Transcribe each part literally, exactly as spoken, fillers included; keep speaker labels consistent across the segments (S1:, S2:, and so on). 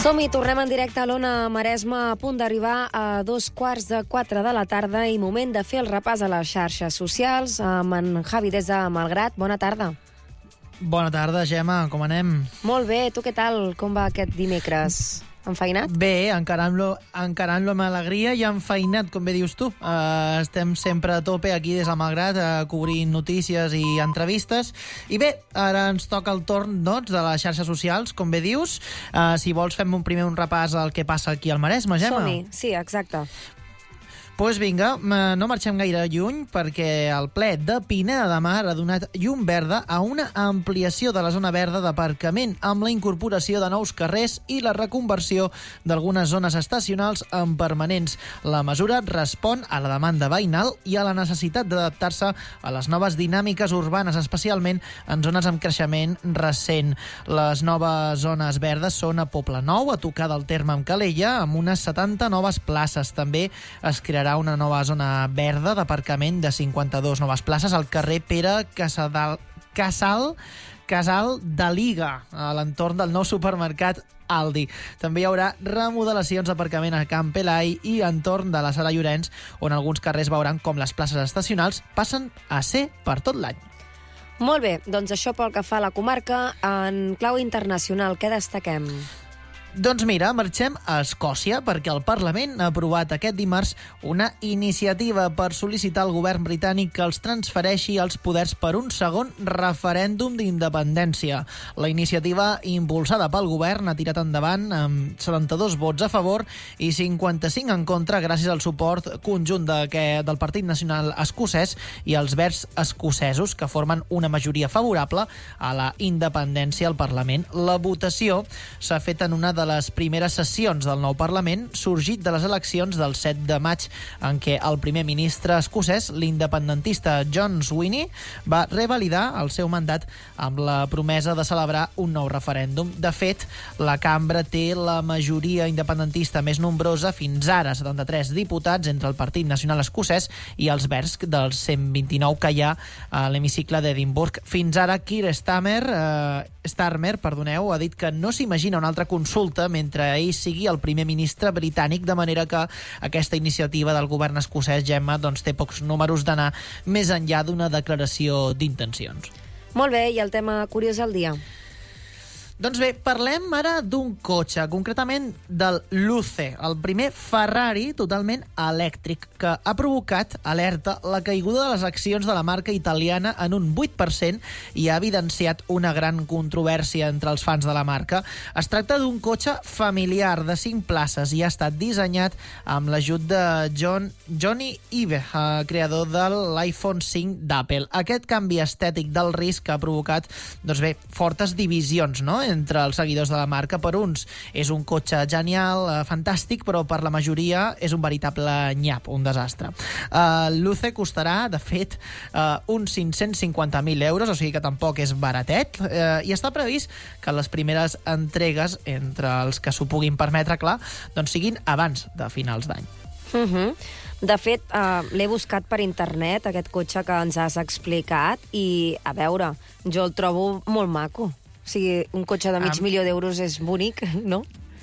S1: Som-hi, tornem en directe a l'Ona Maresma, a punt d'arribar a dos quarts de quatre de la tarda i moment de fer el repàs a les xarxes socials amb en Javi des de Malgrat. Bona tarda.
S2: Bona tarda, Gemma, com anem?
S1: Molt bé, tu què tal? Com va aquest dimecres? Enfeinat?
S2: Bé, encarant-lo encarant-lo amb alegria i enfeinat, com bé dius tu. Uh, estem sempre a tope aquí des de Malgrat, uh, cobrint notícies i entrevistes. I bé, ara ens toca el torn, doncs, de les xarxes socials, com bé dius. Uh, si vols, fem un primer un repàs al que passa aquí al Maresme, Gemma.
S1: Som-hi, sí, exacte.
S2: Doncs pues vinga, no marxem gaire lluny perquè el ple de Pineda de Mar ha donat llum verda a una ampliació de la zona verda d'aparcament amb la incorporació de nous carrers i la reconversió d'algunes zones estacionals en permanents. La mesura respon a la demanda veïnal i a la necessitat d'adaptar-se a les noves dinàmiques urbanes, especialment en zones amb creixement recent. Les noves zones verdes són a Poble Nou, a tocar del terme amb Calella, amb unes setanta noves places. També es crearà una nova zona verda d'aparcament de cinquanta-dues noves places al carrer Pere Casadal, Casal, Casal de Liga, a l'entorn del nou supermercat Aldi. També hi haurà remodelacions d'aparcament a Camp Pelai i entorn de la Sala Llorenç, on alguns carrers veuran com les places estacionals passen a ser per tot l'any.
S1: Molt bé, doncs això pel que fa a la comarca. En clau internacional, què destaquem?
S2: Doncs mira, marxem a Escòcia perquè el Parlament ha aprovat aquest dimarts una iniciativa per sol·licitar al govern britànic que els transfereixi els poders per un segon referèndum d'independència. La iniciativa impulsada pel govern ha tirat endavant amb setanta-dos vots a favor i cinquanta-cinc en contra gràcies al suport conjunt de que, del Partit Nacional Escocès i els Verds escocesos, que formen una majoria favorable a la independència al Parlament. La votació s'ha fet en una de les primeres sessions del nou Parlament, sorgit de les eleccions del set de maig, en què el primer ministre escocès, l'independentista John Sweeney, va revalidar el seu mandat amb la promesa de celebrar un nou referèndum. De fet, la cambra té la majoria independentista més nombrosa fins ara, setanta-tres diputats entre el Partit Nacional Escocès i els Verds dels cent vint-i-nou que hi ha a l'hemicicle d'Edimburg. Fins ara, Keir Starmer, eh, Starmer perdoneu, ha dit que no s'imagina una altra consulta mentre ell sigui el primer ministre britànic, de manera que aquesta iniciativa del govern escocès, Gemma, doncs té pocs números d'anar més enllà d'una declaració d'intencions.
S1: Molt bé, i el tema curiós del dia?
S2: Doncs bé, parlem ara d'un cotxe, concretament del Luce, el primer Ferrari totalment elèctric, que ha provocat, alerta, la caiguda de les accions de la marca italiana en un vuit per cent i ha evidenciat una gran controvèrsia entre els fans de la marca. Es tracta d'un cotxe familiar de cinc places i ha estat dissenyat amb l'ajut de John, Johnny Ive, eh, creador de l'iPhone cinc d'Apple. Aquest canvi estètic del risc ha provocat, doncs bé, fortes divisions, no?, entre els seguidors de la marca. Per uns és un cotxe genial, eh, fantàstic, però per la majoria és un veritable nyap, un desastre. Uh, Luce costarà, de fet, uh, uns cinc-cents cinquanta mil euros, o sigui que tampoc és baratet, uh, i està previst que les primeres entregues, entre els que s'ho puguin permetre, clar, doncs siguin abans de finals d'any.
S1: Uh -huh. De fet, uh, l'he buscat per internet, aquest cotxe que ens has explicat, i, a veure, jo el trobo molt maco. O sigui, un cotxe de mig um, milió d'euros és bonic, no?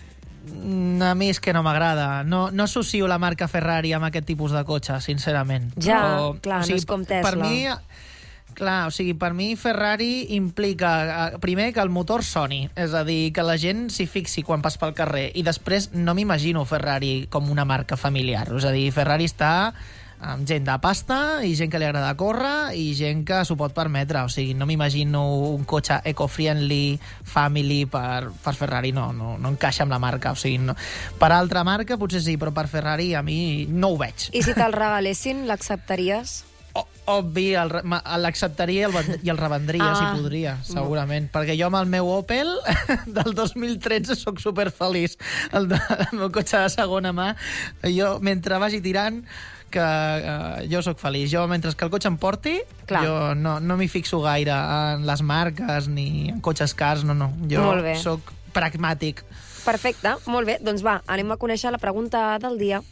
S2: A mi és que no m'agrada. No, no associo la marca Ferrari amb aquest tipus de cotxe, sincerament.
S1: Ja, Però, clar, o sigui, no és com Tesla.
S2: Per mi, clar, o sigui, per mi Ferrari implica, primer, que el motor soni, és a dir, que la gent s'hi fixi quan pas pel carrer, i després no m'imagino Ferrari com una marca familiar. És a dir, Ferrari està amb gent de pasta i gent que li agrada córrer i gent que s'ho pot permetre. O sigui, no m'imagino un cotxe eco-friendly, family per, per Ferrari. No, no, no encaixa amb la marca. O sigui, no. Per altra marca potser sí, però per Ferrari a mi no ho veig.
S1: I si te'l regalessin, l'acceptaries?
S2: O, obvi, l'acceptaria i, el, i el revendria, ah. si podria, segurament. Perquè jo amb el meu Opel del dos mil tretze sóc superfeliç. El, de, el meu cotxe de segona mà, jo, mentre vagi tirant, que uh, jo sóc feliç. Jo, mentre que el cotxe em porti, Clar. jo no, no m'hi fixo gaire en les marques ni en cotxes cars, no, no. Jo sóc pragmàtic.
S1: Perfecte, molt bé. Doncs va, anem a conèixer la pregunta del dia.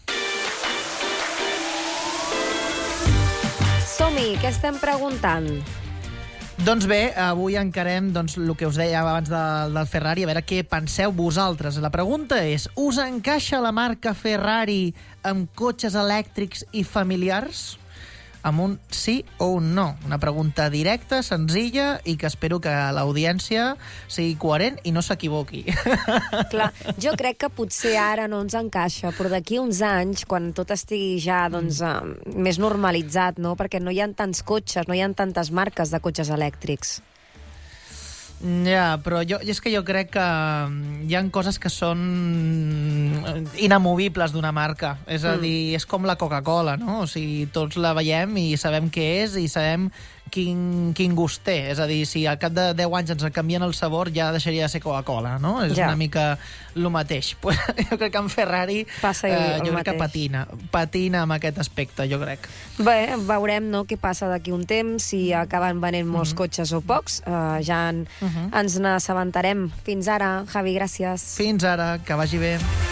S1: Som-hi, què estem preguntant?
S2: Doncs bé, avui encarem doncs, el que us deia abans del, del Ferrari, a veure què penseu vosaltres. La pregunta és, us encaixa la marca Ferrari amb cotxes elèctrics i familiars? Amb un sí o un no. Una pregunta directa, senzilla, i que espero que l'audiència sigui coherent i no s'equivoqui.
S1: Clar, jo crec que potser ara no ens encaixa, però d'aquí uns anys, quan tot estigui ja doncs, uh, més normalitzat, no? Perquè no hi ha tants cotxes, no hi ha tantes marques de cotxes elèctrics.
S2: Ja, però jo, és que jo crec que hi ha coses que són inamovibles d'una marca. És a dir, és com la Coca-Cola, no? O sigui, tots la veiem i sabem què és i sabem quin, quin gust té. És a dir, si al cap de deu anys ens canvien el sabor, ja deixaria de ser Coca-Cola, no? És ja. Una mica el mateix. Pues, jo crec que en Ferrari
S1: passa
S2: eh, jo crec
S1: mateix.
S2: que patina. Patina amb aquest aspecte, jo crec.
S1: Bé, veurem no, què passa d'aquí un temps, si acaben venent molts
S2: Mm-hmm.
S1: cotxes o pocs. Uh, ja en,
S2: Mm-hmm.
S1: ens n'assabentarem. Fins ara, Javi, gràcies.
S2: Fins ara, que vagi bé.